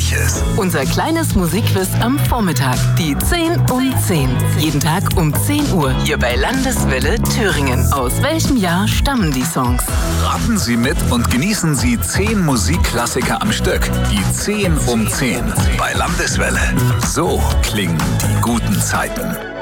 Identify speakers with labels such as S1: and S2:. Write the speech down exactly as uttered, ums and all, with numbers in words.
S1: Welches?
S2: Unser kleines Musikquiz am Vormittag. Die zehn um zehn. Jeden Tag um zehn Uhr. Hier bei Landeswelle Thüringen. Aus welchem Jahr stammen die Songs?
S1: Raten Sie mit und genießen Sie zehn Musikklassiker am Stück. Die zehn um zehn bei Landeswelle. So klingen die guten Zeiten.